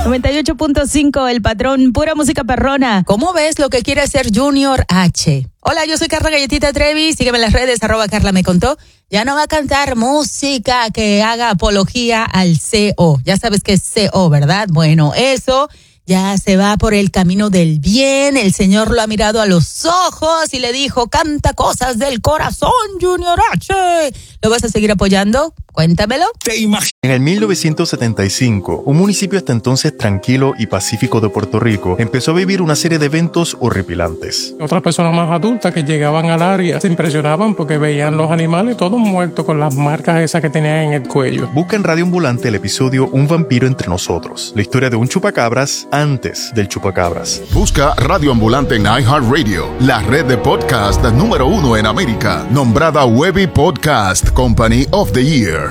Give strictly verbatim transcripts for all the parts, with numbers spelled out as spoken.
noventa y ocho punto cinco, El Patrón, pura música perrona. ¿Cómo ves lo que quiere hacer Junior H? Hola, yo soy Carla Galletita Trevi, sígueme en las redes, arroba Carla me contó. Ya no va a cantar música que haga apología al C O. Ya sabes que es C O, ¿verdad? Bueno, eso ya se va por el camino del bien. El Señor lo ha mirado a los ojos y le dijo, canta cosas del corazón, Junior H. ¿Lo vas a seguir apoyando? Cuéntamelo. En el mil novecientos setenta y cinco, un municipio hasta entonces tranquilo y pacífico de Puerto Rico empezó a vivir una serie de eventos horripilantes. Otras personas más adultas que llegaban al área se impresionaban porque veían los animales todos muertos con las marcas esas que tenían en el cuello. Busca en Radio Ambulante el episodio Un vampiro entre nosotros, la historia de un chupacabras antes del chupacabras. Busca Radio Ambulante en iHeartRadio, la red de podcast número uno en América, nombrada Webby Podcast Company of the Year.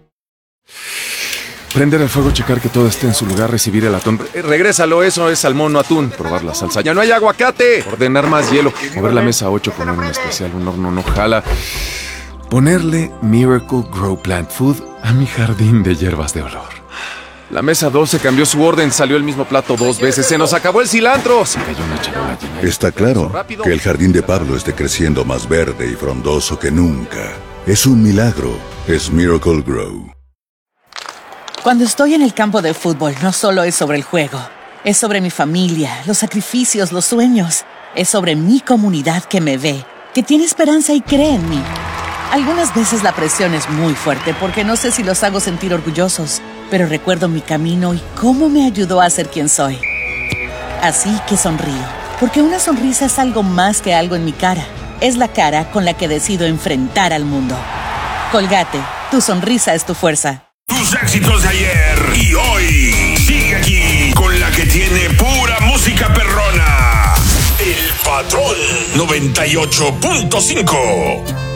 Prender el fuego, checar que todo esté en su lugar, recibir el atún. Eh, regrésalo, eso es salmón, no atún. Probar la salsa. ¡Ya no hay aguacate! Ordenar más hielo. Mover la mesa ocho, poner un especial, un horno no jala. Ponerle Miracle Grow Plant Food a mi jardín de hierbas de olor. La mesa doce cambió su orden, salió el mismo plato dos veces. ¡Se nos acabó el cilantro! Se cayó una charola llena. Está claro que el jardín de Pablo esté creciendo más verde y frondoso que nunca. Es un milagro. Es Miracle Grow. Cuando estoy en el campo de fútbol, no solo es sobre el juego. Es sobre mi familia, los sacrificios, los sueños. Es sobre mi comunidad que me ve, que tiene esperanza y cree en mí. Algunas veces la presión es muy fuerte porque no sé si los hago sentir orgullosos, pero recuerdo mi camino y cómo me ayudó a ser quien soy. Así que sonrío, porque una sonrisa es algo más que algo en mi cara. Es la cara con la que decido enfrentar al mundo. Colgate, tu sonrisa es tu fuerza. Tus éxitos de ayer y hoy. Sigue aquí con la que tiene pura música perrona. El Patrón noventa y ocho punto cinco.